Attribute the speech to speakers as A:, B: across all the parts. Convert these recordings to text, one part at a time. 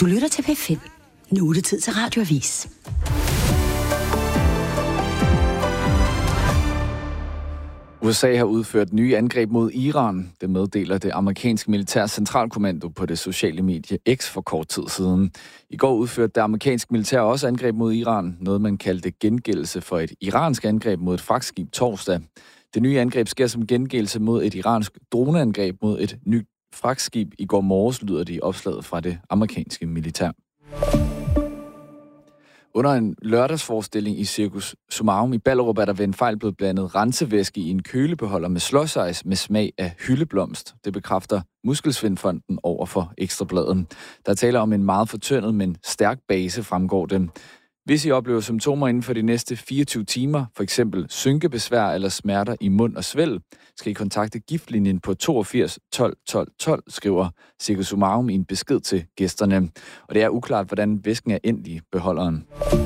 A: Du lytter til P5. Nu er det tid til Radioavis.
B: USA har udført nye angreb mod Iran. Det meddeler det amerikanske militærs centralkommando på det sociale medie X for kort tid siden. I går udførte det amerikanske militær også angreb mod Iran, noget man kaldte gengældelse for et iransk angreb mod et fragtskib torsdag. Det nye angreb sker som gengældelse mod et iransk droneangreb mod et nyt fragtskib i går morges, lyder det i opslaget fra det amerikanske militær. Under en lørdagsforestilling i Cirkus Sumarum i Ballerup er der ved en fejl blevet blandet rensevæske i en kølebeholder med slåsejs med smag af hyldeblomst. Det bekræfter Muskelsvindfonden over for Ekstra Bladet. Der taler om en meget fortyndet, men stærk base, fremgår det. Hvis I oplever symptomer inden for de næste 24 timer, f.eks. synkebesvær eller smerter i mund og svælg, skal I kontakte giftlinjen på 82 12 12 12, skriver Cirkus Sumarum i en besked til gæsterne. Og det er uklart, hvordan væsken er endt i beholderen.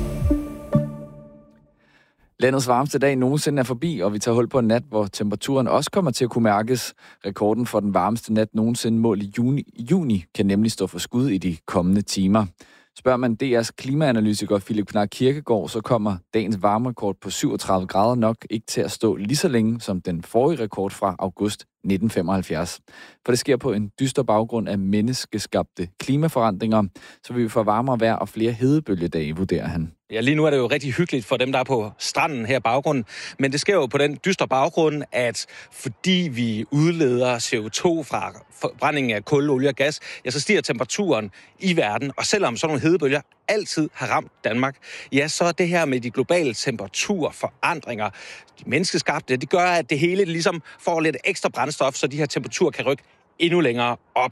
B: Landets varmeste dag nogensinde er forbi, og vi tager hul på en nat, hvor temperaturen også kommer til at kunne mærkes. Rekorden for den varmeste nat nogensinde målt i juni kan nemlig stå for skud i de kommende timer. Spørger man DR's klimaanalytiker Philip Knark Kirkegaard, så kommer dagens varmerekord på 37 grader nok ikke til at stå lige så længe som den forrige rekord fra august 1975. For det sker på en dyster baggrund af menneskeskabte klimaforandringer, så vi får varmere vejr og flere hedebølgedage, vurderer han.
C: Ja, lige nu er det jo rigtig hyggeligt for dem, der er på stranden her i baggrunden. Men det sker jo på den dystre baggrund, at fordi vi udleder CO2 fra forbrændingen af kul, olie og gas, ja, så stiger temperaturen i verden. Og selvom sådan nogle hedebølger altid har ramt Danmark, ja, så er det her med de globale temperaturforandringer, de menneskeskabte, det gør, at det hele ligesom får lidt ekstra brændstof, så de her temperaturer kan rykke endnu længere op.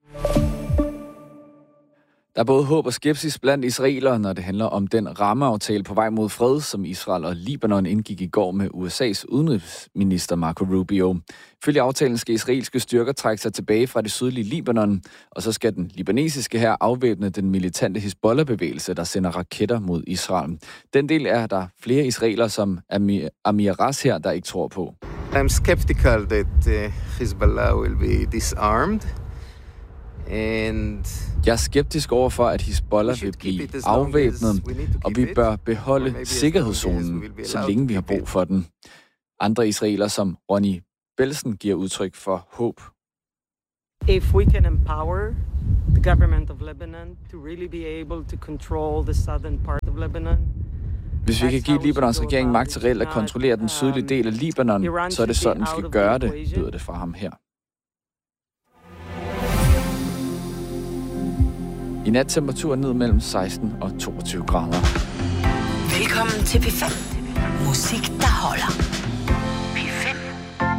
B: Der er både håb og skepsis blandt israelere, når det handler om den rammeaftale på vej mod fred, som Israel og Libanon indgik i går med USA's udenrigsminister Marco Rubio. Ifølge aftalen skal israelske styrker trække sig tilbage fra det sydlige Libanon, og så skal den libanesiske hær afvæbne den militante Hizbollah-bevægelse, der sender raketter mod Israel. Den del er der flere israelere som Amir Ras her, der ikke tror på.
D: I'm skeptical that Hezbollah will be disarmed.
B: Jeg er skeptisk over for, at Hizbollah vil blive afvæbnet, og vi bør beholde sikkerhedszonen, så længe vi har brug for den. Andre israelere som Ronny Belsen giver udtryk for håb.
E: If we can empower the government of Lebanon to really be able to control the southern part of Lebanon.
B: Hvis vi kan give Libanons regering magt til reelt at kontrollere den sydlige del af Libanon, så er det sådan, vi skal gøre det, lyder det fra ham her. I nat temperaturen ned mellem 16 og 22 grader.
A: Velkommen til P5. Musik, der holder.